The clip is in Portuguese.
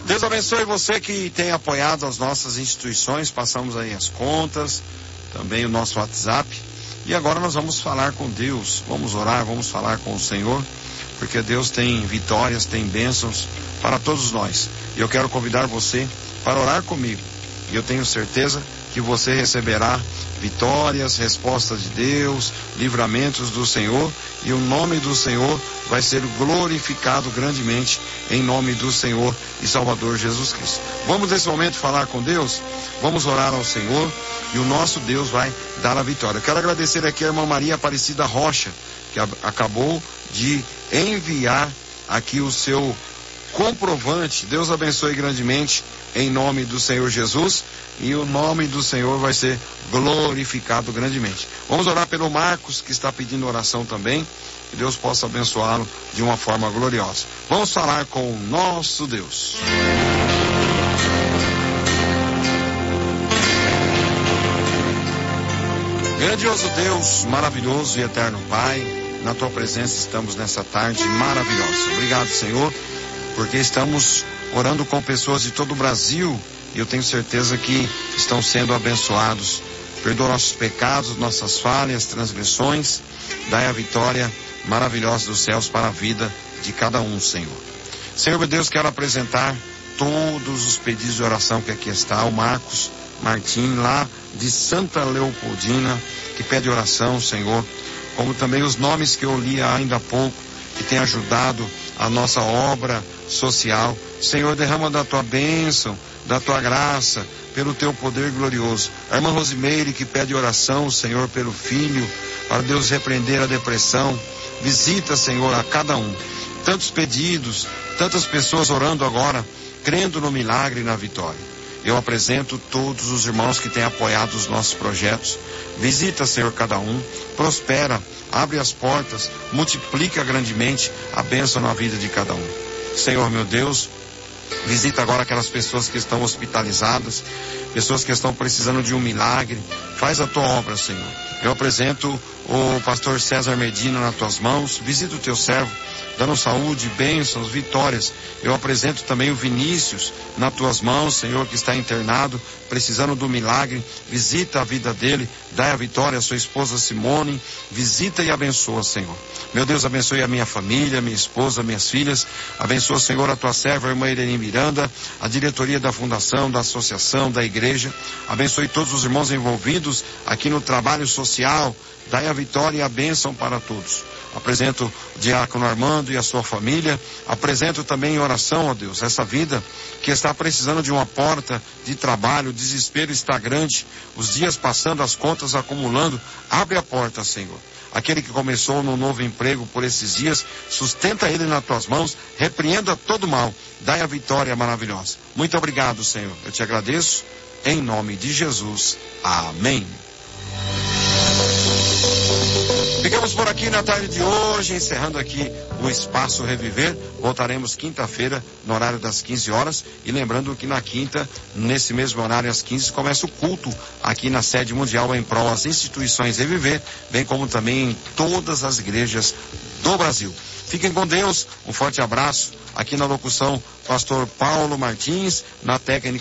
Deus abençoe você que tem apoiado as nossas instituições. Passamos aí as contas, também o nosso WhatsApp. E agora nós vamos falar com Deus. Vamos orar, vamos falar com o Senhor, porque Deus tem vitórias, tem bênçãos para todos nós. E eu quero convidar você para orar comigo. E eu tenho certeza que você receberá vitórias, respostas de Deus, livramentos do Senhor, e o nome do Senhor vai ser glorificado grandemente em nome do Senhor e Salvador Jesus Cristo. Vamos nesse momento falar com Deus, vamos orar ao Senhor e o nosso Deus vai dar a vitória. Eu quero agradecer aqui a irmã Maria Aparecida Rocha, que acabou de enviar aqui o seu comprovante. Deus abençoe grandemente em nome do Senhor Jesus, e o nome do Senhor vai ser glorificado grandemente. Vamos orar pelo Marcos, que está pedindo oração também, que Deus possa abençoá-lo de uma forma gloriosa. Vamos falar com o nosso Deus. Grandioso Deus, maravilhoso e eterno Pai, na tua presença estamos nessa tarde maravilhosa. Obrigado, Senhor, porque estamos orando com pessoas de todo o Brasil, e eu tenho certeza que estão sendo abençoados. Perdoa nossos pecados, nossas falhas, transgressões. Dai a vitória maravilhosa dos céus para a vida de cada um, Senhor. Senhor, meu Deus, quero apresentar todos os pedidos de oração que aqui está. O Marcos Martim, lá de Santa Leopoldina, que pede oração, Senhor. Como também os nomes que eu li ainda há pouco, que tem ajudado a nossa obra social. Senhor, derrama da tua bênção, da tua graça, pelo teu poder glorioso. A irmã Rosimeire, que pede oração, Senhor, pelo filho, para Deus repreender a depressão. Visita, Senhor, a cada um. Tantos pedidos, tantas pessoas orando agora, crendo no milagre e na vitória. Eu apresento todos os irmãos que têm apoiado os nossos projetos. Visita, Senhor, cada um, prospera, abre as portas, multiplica grandemente a bênção na vida de cada um. Senhor, meu Deus, visita agora aquelas pessoas que estão hospitalizadas, pessoas que estão precisando de um milagre. Faz a tua obra, Senhor. Eu apresento o pastor César Medina nas tuas mãos. Visita o teu servo, dando saúde, bênçãos, vitórias. Eu apresento também o Vinícius nas tuas mãos, Senhor, que está internado, precisando do milagre. Visita a vida dele, dá a vitória à sua esposa Simone. Visita e abençoa, Senhor. Meu Deus, abençoe a minha família, minha esposa, minhas filhas. Abençoa, Senhor, a tua serva, a irmã Irene Miranda, a diretoria da fundação, da associação, da igreja. Abençoe todos os irmãos envolvidos aqui no trabalho social. Dai a vitória e a bênção para todos. Apresento o diácono Armando e a sua família. Apresento também em oração, ó Deus, essa vida que está precisando de uma porta de trabalho. O desespero está grande, os dias passando, as contas acumulando. Abre a porta, Senhor. Aquele que começou no novo emprego por esses dias, sustenta ele nas tuas mãos, repreenda todo mal. Dai a vitória maravilhosa. Muito obrigado, Senhor. Eu te agradeço em nome de Jesus. Amém. Ficamos por aqui na tarde de hoje, encerrando aqui o Espaço Reviver. Voltaremos quinta-feira, no horário das 15 horas. E lembrando que na quinta, nesse mesmo horário, às 15, começa o culto aqui na sede mundial em prol das instituições Reviver, bem como também em todas as igrejas do Brasil. Fiquem com Deus, um forte abraço. Aqui na locução, pastor Paulo Martins, na técnica